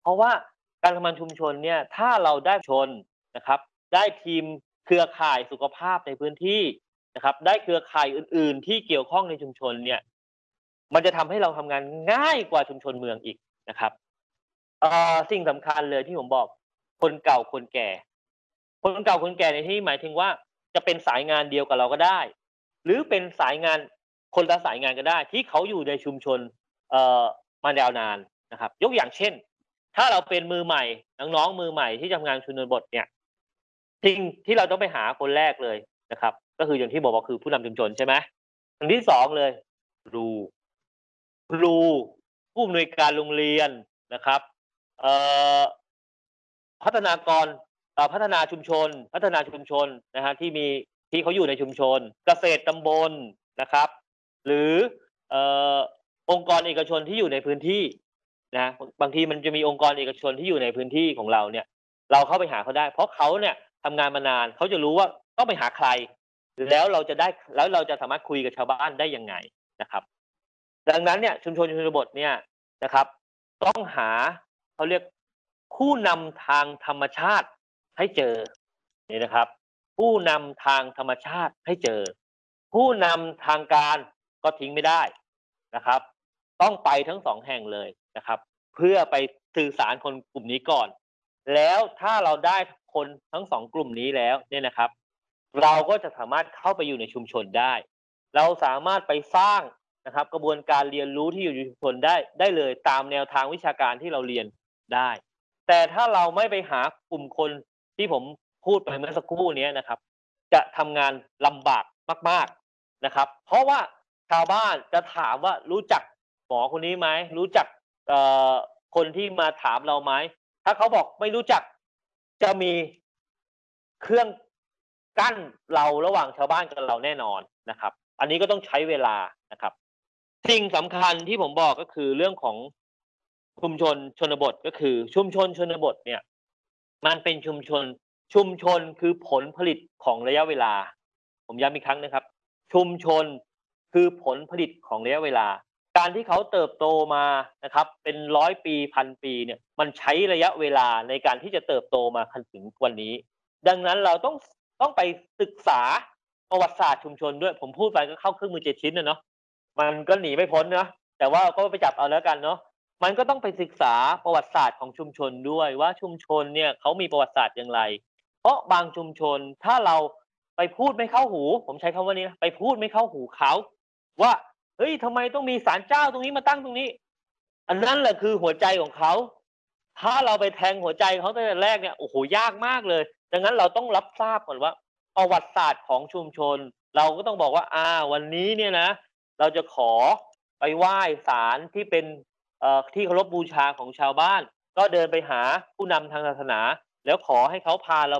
เพราะว่าการทำงานชุมชนเนี่ยถ้าเราได้ชนนะครับได้ทีมเครือข่ายสุขภาพในพื้นที่นะครับได้เครือข่ายอื่นๆที่เกี่ยวข้องในชุมชนเนี่ยมันจะทำให้เราทำงานง่ายกว่าชุมชนเมืองอีกนะครับสิ่งสำคัญเลยที่ผมบอกคนเก่าคนแก่คนเก่าคนแก่ในที่นี้หมายถึงว่าจะเป็นสายงานเดียวกับเราก็ได้หรือเป็นสายงานคนละสายงานก็ได้ที่เขาอยู่ในชุมชนเอ่อมายาวนานนะครับยกอย่างเช่นถ้าเราเป็นมือใหม่น้องๆมือใหม่ที่ทำงานชนบทเนี่ยสิ่งที่เราต้องไปหาคนแรกเลยนะครับก็คืออย่างที่บอกว่าคือผู้นำชุมชนใช่ไหมอันที่สองเลยครูครูผู้อำนวยการโรงเรียนนะครับเอ่อ พัฒนากรพัฒนาชุมชนนะฮะที่เขาอยู่ในชุมชนเกษตรตำบลนะครับหรือเอ่อองค์กรเอกชนที่อยู่ในพื้นที่นะบางทีมันจะมีองค์กรเอกชนที่อยู่ในพื้นที่ของเราเนี่ยเราเข้าไปหาเขาได้เพราะเขาเนี่ยทำงานมานานเขาจะรู้ว่าต้องไปหาใครแล้วเราจะสามารถคุยกับชาวบ้านได้ยังไงนะครับดังนั้นเนี่ยชุมชนชนบทเนี่ยนะครับต้องหาเขาเรียก ผู้นำทางธรรมชาติให้เจอนี่นะครับผู้นำทางธรรมชาติให้เจอผู้นำทางการก็ทิ้งไม่ได้นะครับต้องไปทั้งสองแห่งเลยนะครับเพื่อไปสื่อสารคนกลุ่มนี้ก่อนแล้วถ้าเราได้คนทั้งสองกลุ่มนี้แล้วเนี่ยนะครับเราก็จะสามารถเข้าไปอยู่ในชุมชนได้เราสามารถไปสร้างนะครับกระบวนการเรียนรู้ที่อยู่ในชุมชนได้เลยตามแนวทางวิชาการที่เราเรียนได้ แต่ถ้าเราไม่ไปหากลุ่มคนที่ผมพูดไปเมื่อสักครู่เนี้ยนะครับจะทำงานลำบากมากๆนะครับเพราะว่าชาวบ้านจะถามว่ารู้จักหมอคนนี้ไหมรู้จักเอ่อคนที่มาถามเราไหมถ้าเขาบอกไม่รู้จักจะมีเครื่องกั้นเราระหว่างชาวบ้านกับเราแน่นอนนะครับอันนี้ก็ต้องใช้เวลานะครับ สิ่งสำคัญที่ผมบอกก็คือเรื่องของชุมชนชนบทก็คือชุมชนชนบทเนี่ยมันเป็นชุมชนคือผลผลิตของระยะเวลาผมย้ำอีกครั้งนะครับชุมชนคือผลผลิตของระยะเวลาการที่เขาเติบโตมานะครับเป็น100 ปี1,000 ปีเนี่ยมันใช้ระยะเวลาในการที่จะเติบโตมาถึงวันนี้ดังนั้นเราต้องไปศึกษาประวัติศาสตร์ชุมชนด้วยผมพูดไปก็เข้าเครื่องมือเจ็ดชิ้นนะเนาะ มันก็หนีไม่พ้นเนาะแต่ว่าก็ไปจับเอาแล้วกันเนาะมันก็ต้องไปศึกษาประวัติศาสตร์ของชุมชนด้วยว่าชุมชนเนี่ยเขามีประวัติศาสตร์อย่างไรเพราะบางชุมชนถ้าเราไปพูดไม่เข้าหูผมใช้คำว่านี้นะไปพูดไม่เข้าหูเขาว่าเฮ้ยทำไมต้องมีศาลเจ้าตรงนี้มาตั้งตรงนี้อันนั้นแหละคือหัวใจของเขาถ้าเราไปแทงหัวใจเขาตั้งแต่แรกเนี่ยโอ้โฮยากมากเลยดังนั้นเราต้องรับทราบก่อนว่าประวัติศาสตร์ของชุมชนเราก็ต้องบอกว่าวันนี้เนี่ยนะ เราจะขอไปไหว้ศาลที่เป็นที่เคารพบูชาของชาวบ้านก็เดินไปหาผู้นำทางศาสนาแล้วขอให้เขาพาเรา